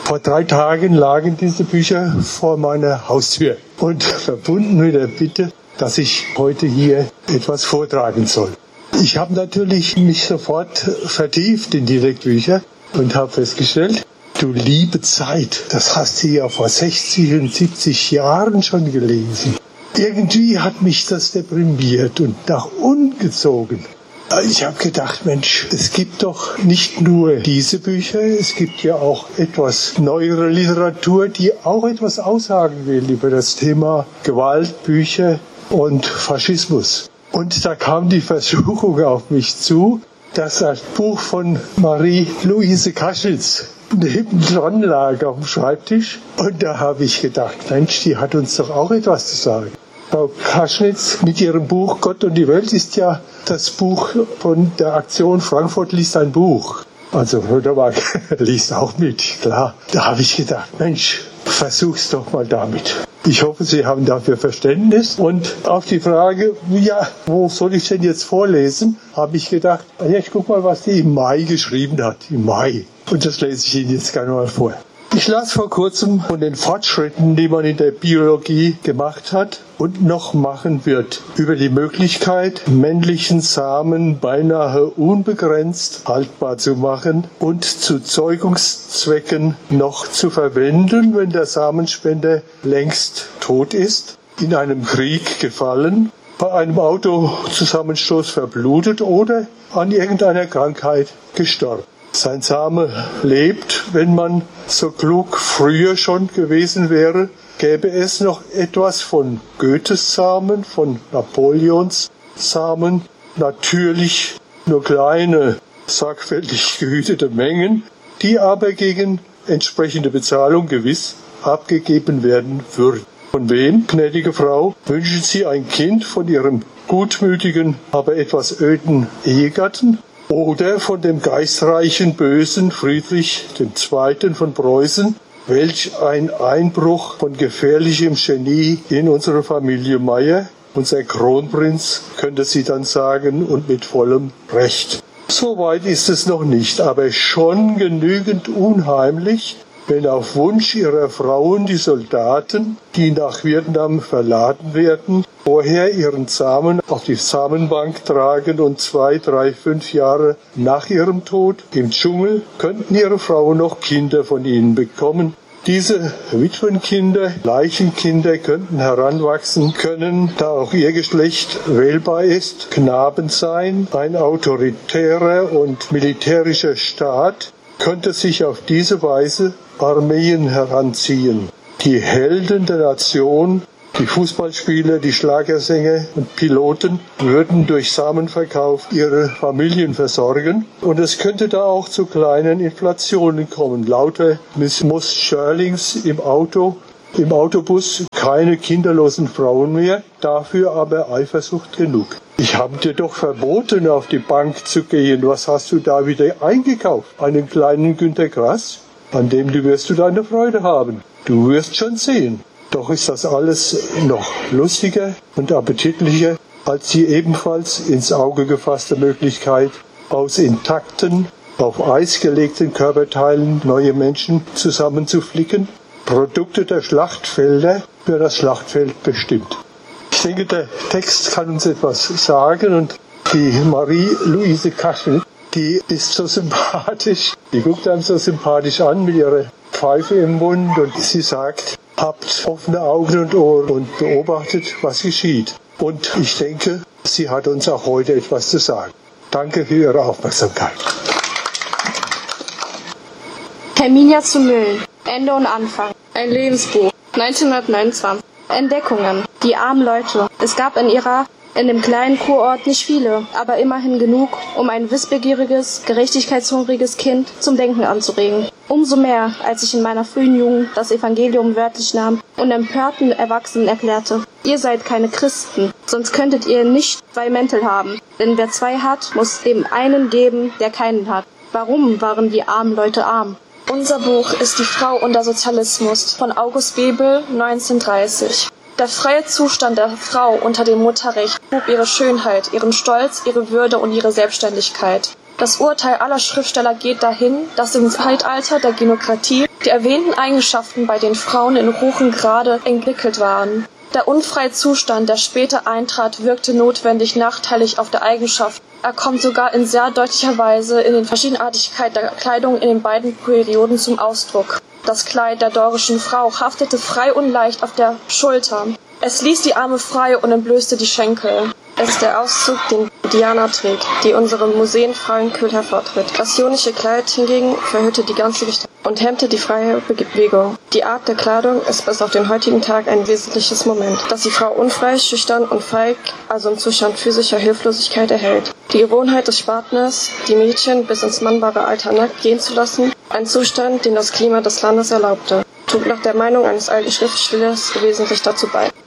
Vor 3 Tagen lagen diese Bücher vor meiner Haustür und verbunden mit der Bitte, dass ich heute hier etwas vortragen soll. Ich habe natürlich mich sofort vertieft in die Lektüre und habe festgestellt, du liebe Zeit, das hast du ja vor 60 und 70 Jahren schon gelesen. Irgendwie hat mich das deprimiert und nach unten gezogen. Ich habe gedacht, Mensch, es gibt doch nicht nur diese Bücher, es gibt ja auch etwas neuere Literatur, die auch etwas aussagen will über das Thema Gewalt, Bücher und Faschismus. Und da kam die Versuchung auf mich zu, dass das Buch von Marie-Louise Kaschnitz nebendran lag auf dem Schreibtisch. Und da habe ich gedacht, Mensch, die hat uns doch auch etwas zu sagen. Frau Kaschnitz mit ihrem Buch Gott und die Welt ist ja das Buch von der Aktion Frankfurt liest ein Buch. Also Hödermark liest auch mit, klar. Da habe ich gedacht, Mensch, versuch's doch mal damit. Ich hoffe, Sie haben dafür Verständnis. Und auf die Frage, ja, wo soll ich denn jetzt vorlesen, habe ich gedacht, ja, ich guck mal, was die im Mai geschrieben hat. Im Mai. Und das lese ich Ihnen jetzt gerne mal vor. Ich las vor kurzem von den Fortschritten, die man in der Biologie gemacht hat und noch machen wird, über die Möglichkeit, männlichen Samen beinahe unbegrenzt haltbar zu machen und zu Zeugungszwecken noch zu verwenden, wenn der Samenspender längst tot ist, in einem Krieg gefallen, bei einem Autozusammenstoß verblutet oder an irgendeiner Krankheit gestorben. Sein Same lebt, wenn man so klug früher schon gewesen wäre, gäbe es noch etwas von Goethes Samen, von Napoleons Samen, natürlich nur kleine, sorgfältig gehütete Mengen, die aber gegen entsprechende Bezahlung gewiss abgegeben werden würden. Von wem, gnädige Frau, wünschen Sie ein Kind von Ihrem gutmütigen, aber etwas öden Ehegatten? Oder von dem geistreichen, bösen Friedrich II. Von Preußen, welch ein Einbruch von gefährlichem Genie in unsere Familie Meyer, unser Kronprinz, könnte sie dann sagen, und mit vollem Recht. So weit ist es noch nicht, aber schon genügend unheimlich, wenn auf Wunsch ihrer Frauen die Soldaten, die nach Vietnam verladen werden, vorher ihren Samen auf die Samenbank tragen und 2, 3, 5 Jahre nach ihrem Tod im Dschungel könnten ihre Frauen noch Kinder von ihnen bekommen. Diese Witwenkinder, Leichenkinder könnten heranwachsen können, da auch ihr Geschlecht wählbar ist, Knaben sein, ein autoritärer und militärischer Staat könnte sich auf diese Weise Armeen heranziehen. Die Helden der Nation, die Fußballspieler, die Schlagersänger und Piloten würden durch Samenverkauf ihre Familien versorgen. Und es könnte da auch zu kleinen Inflationen kommen. Lauter Miss Shirlings im Autobus, keine kinderlosen Frauen mehr, dafür aber Eifersucht genug. Ich habe dir doch verboten, auf die Bank zu gehen. Was hast du da wieder eingekauft? Einen kleinen Günter Grass? An dem wirst du deine Freude haben. Du wirst schon sehen. Doch ist das alles noch lustiger und appetitlicher als die ebenfalls ins Auge gefasste Möglichkeit, aus intakten, auf Eis gelegten Körperteilen neue Menschen zusammenzuflicken. Produkte der Schlachtfelder für das Schlachtfeld bestimmt. Ich denke, der Text kann uns etwas sagen und die Marie-Louise Kaschnitz, die ist so sympathisch, die guckt einem so sympathisch an mit ihrer Pfeife im Mund und sie sagt, habt offene Augen und Ohren und beobachtet, was geschieht. Und ich denke, sie hat uns auch heute etwas zu sagen. Danke für Ihre Aufmerksamkeit. Herminia zu Mölln. Ende und Anfang. Ein Lebensbuch. 1929. Entdeckungen. Die armen Leute. Es gab in dem kleinen Kurort nicht viele, aber immerhin genug, um ein wissbegieriges, gerechtigkeitshungriges Kind zum Denken anzuregen. Umso mehr, als ich in meiner frühen Jugend das Evangelium wörtlich nahm und empörten Erwachsenen erklärte, ihr seid keine Christen, sonst könntet ihr nicht 2 Mäntel haben, denn wer 2 hat, muss dem einen geben, der keinen hat. Warum waren die armen Leute arm? Unser Buch ist Die Frau und der Sozialismus von August Bebel, 1930. Der freie Zustand der Frau unter dem Mutterrecht hob ihre Schönheit, ihren Stolz, ihre Würde und ihre Selbstständigkeit. Das Urteil aller Schriftsteller geht dahin, dass im Zeitalter der Genokratie die erwähnten Eigenschaften bei den Frauen in hohem Grade entwickelt waren. Der unfreie Zustand, der später eintrat, wirkte notwendig nachteilig auf der Eigenschaft. Er kommt sogar in sehr deutlicher Weise in den Verschiedenartigkeit der Kleidung in den beiden Perioden zum Ausdruck. Das Kleid der dorischen Frau haftete frei und leicht auf der Schulter. Es ließ die Arme frei und entblößte die Schenkel. Es ist der Auszug, den Diana trägt, die unserem Museenfrauenkül hervortritt. Das ionische Kleid hingegen verhüllte die ganze Gestalt und hemmte die freie Bewegung. Die Art der Kleidung ist bis auf den heutigen Tag ein wesentliches Moment, das die Frau unfrei, schüchtern und feig, also im Zustand physischer Hilflosigkeit erhält. Die Gewohnheit des Spartners, die Mädchen bis ins mannbare Alter nackt gehen zu lassen, ein Zustand, den das Klima des Landes erlaubte, trug nach der Meinung eines alten Schriftstellers wesentlich dazu bei.